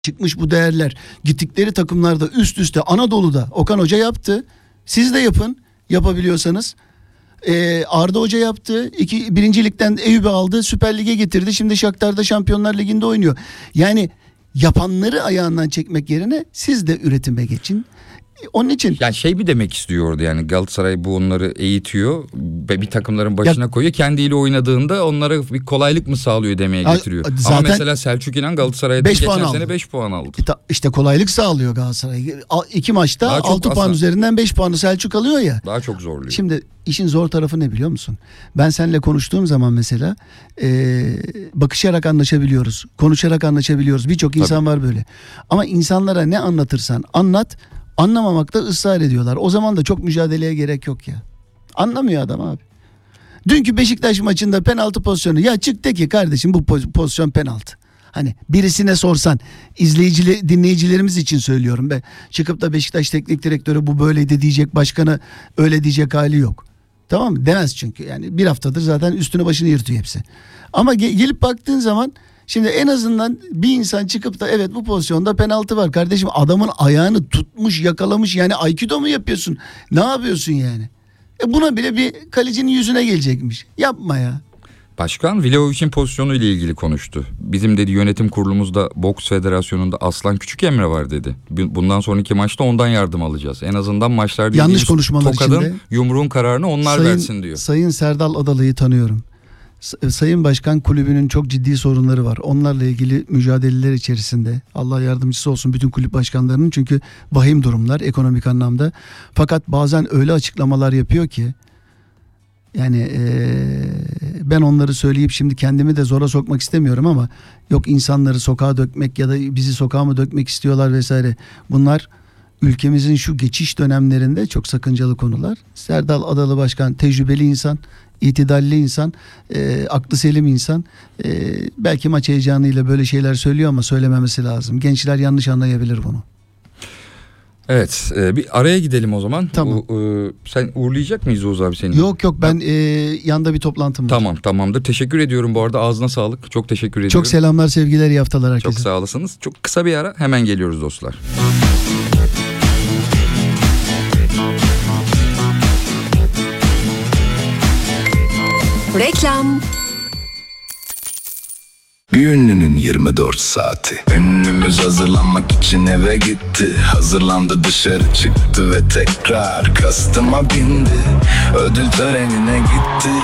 çıkmış bu değerler. Gittikleri takımlarda üst üste Anadolu'da Okan Hoca yaptı. Siz de yapın yapabiliyorsanız. Arda Hoca yaptı. Birinci ligden Eyüp'ü aldı. Süper Lig'e getirdi. Şimdi Shakhtar'da Şampiyonlar Ligi'nde oynuyor. Yani yapanları ayağından çekmek yerine siz de üretime geçin. Onun için. Yani bir demek istiyordu, yani Galatasaray bu onları eğitiyor ve bir takımların başına koyuyor. Kendiyle oynadığında onlara bir kolaylık mı sağlıyor demeye getiriyor. Zaten ama mesela Selçuk İnan Galatasaray'da geçen sene 5 puan aldı. İşte kolaylık sağlıyor Galatasaray. 2 maçta 6 puan üzerinden 5 puanı Selçuk alıyor ya. Daha çok zorluyor. Şimdi işin zor tarafı ne biliyor musun? Ben seninle konuştuğum zaman mesela bakışarak anlaşabiliyoruz. Konuşarak anlaşabiliyoruz. Birçok insan var böyle. Ama insanlara ne anlatırsan anlat, anlamamakta ısrar ediyorlar. O zaman da çok mücadeleye gerek yok ya. Anlamıyor adam abi. Dünkü Beşiktaş maçında penaltı pozisyonu. Ya çık de ki kardeşim bu pozisyon penaltı. Hani birisine sorsan, dinleyicilerimiz için söylüyorum be. Çıkıp da Beşiktaş teknik direktörü bu böyleydi diyecek, başkanı öyle diyecek hali yok. Tamam mı? Demez çünkü. Yani bir haftadır zaten üstünü başını yırtıyor hepsi. Ama gelip baktığın zaman şimdi en azından bir insan çıkıp da evet bu pozisyonda penaltı var kardeşim, adamın ayağını tutmuş yakalamış, yani Aikido mu yapıyorsun, ne yapıyorsun yani? Buna bile bir kalecinin yüzüne gelecekmiş, yapma ya. Başkan Vlahovic'in pozisyonu ile ilgili konuştu. Bizim dedi yönetim kurulumuzda boks federasyonunda Aslan Küçükemre var dedi. Bundan sonraki maçta ondan yardım alacağız. En azından maçlarda yanlış konuşmalar tokadın, içinde yumruğun kararını onlar versin diyor. Sayın Serdal Adalı'yı tanıyorum. Sayın Başkan kulübünün çok ciddi sorunları var. Onlarla ilgili mücadeleler içerisinde. Allah yardımcısı olsun bütün kulüp başkanlarının, çünkü vahim durumlar ekonomik anlamda. Fakat bazen öyle açıklamalar yapıyor ki yani ben onları söyleyip şimdi kendimi de zora sokmak istemiyorum ama yok insanları sokağa dökmek ya da bizi sokağa mı dökmek istiyorlar vesaire. Bunlar ülkemizin şu geçiş dönemlerinde çok sakıncalı konular. Serdal Adalı Başkan tecrübeli insan, itidalli insan, aklı selim insan. Belki maç heyecanıyla böyle şeyler söylüyor ama söylememesi lazım. Gençler yanlış anlayabilir bunu. Evet, bir araya gidelim o zaman. Tamam. Sen uğurlayacak mıyız Oğuz abi seni? Yok ben yanda bir toplantım var. Tamamdır. Teşekkür ediyorum bu arada, ağzına sağlık. Çok teşekkür ediyorum. Çok selamlar, sevgiler, iyi haftalar herkese. Çok sağ olasınız. Çok kısa bir ara, hemen geliyoruz dostlar. Reklam. Bir ünlünün 24 saati. Ünlümüz hazırlanmak için eve gitti. Hazırlandı, dışarı çıktı ve tekrar kastıma bindi. Ödül törenine gitti.